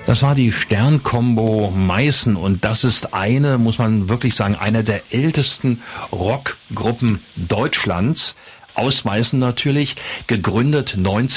Das war die Stern-Kombo Meißen und das ist eine, muss man wirklich sagen, eine der ältesten Rockgruppen Deutschlands. Aus Meißen natürlich, gegründet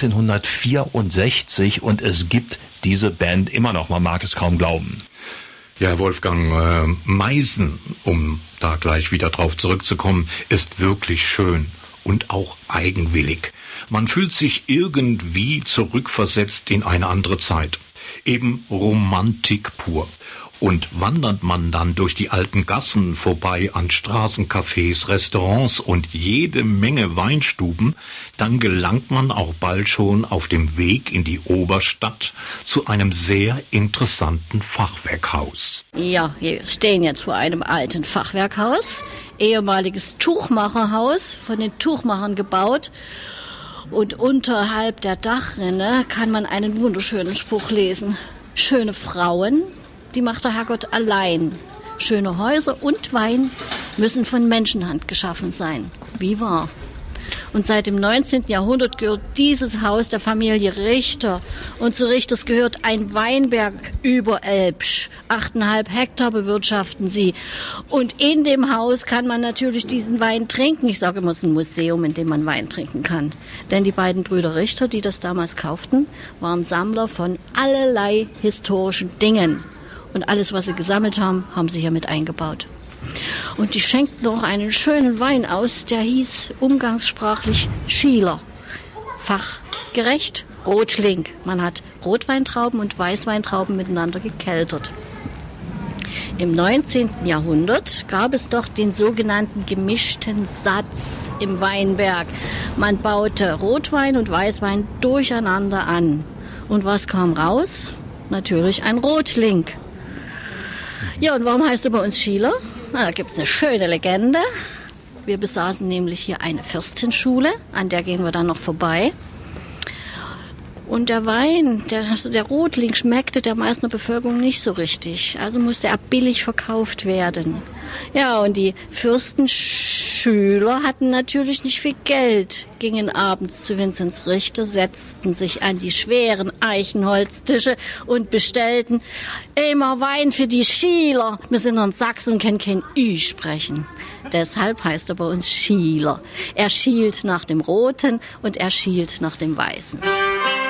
1964 und es gibt diese Band immer noch, man mag es kaum glauben. Ja, Wolfgang, Meißen, um da gleich wieder drauf zurückzukommen, ist wirklich schön und auch eigenwillig. Man fühlt sich irgendwie zurückversetzt in eine andere Zeit. Eben Romantik pur. Und wandert man dann durch die alten Gassen vorbei an Straßencafés, Restaurants und jede Menge Weinstuben, dann gelangt man auch bald schon auf dem Weg in die Oberstadt zu einem sehr interessanten Fachwerkhaus. Ja, wir stehen jetzt vor einem alten Fachwerkhaus, ehemaliges Tuchmacherhaus, von den Tuchmachern gebaut. Und unterhalb der Dachrinne kann man einen wunderschönen Spruch lesen. Schöne Frauen, die macht der Herrgott allein. Schöne Häuser und Wein müssen von Menschenhand geschaffen sein. Wie wahr? Und seit dem 19. Jahrhundert gehört dieses Haus der Familie Richter. Und zu Richters gehört ein Weinberg überelbsch. 8,5 Hektar bewirtschaften sie. Und in dem Haus kann man natürlich diesen Wein trinken. Ich sage immer, es ist ein Museum, in dem man Wein trinken kann. Denn die beiden Brüder Richter, die das damals kauften, waren Sammler von allerlei historischen Dingen. Und alles, was sie gesammelt haben, haben sie hier mit eingebaut. Und die schenkten auch einen schönen Wein aus, der hieß umgangssprachlich Schieler. Fachgerecht Rotling. Man hat Rotweintrauben und Weißweintrauben miteinander gekeltert. Im 19. Jahrhundert gab es doch den sogenannten gemischten Satz im Weinberg. Man baute Rotwein und Weißwein durcheinander an. Und was kam raus? Natürlich ein Rotling. Ja, und warum heißt er bei uns Schieler? Na, da gibt es eine schöne Legende. Wir besaßen nämlich hier eine Fürstenschule, an der gehen wir dann noch vorbei. Und der Wein, der Rotling, schmeckte der Meißner Bevölkerung nicht so richtig. Also musste er billig verkauft werden. Ja, und die Fürstenschüler hatten natürlich nicht viel Geld, gingen abends zu Vinzenz Richter, setzten sich an die schweren Eichenholztische und bestellten immer Wein für die Schieler. Wir sind in Sachsen und können kein Ü sprechen. Deshalb heißt er bei uns Schieler. Er schielt nach dem Roten und er schielt nach dem Weißen.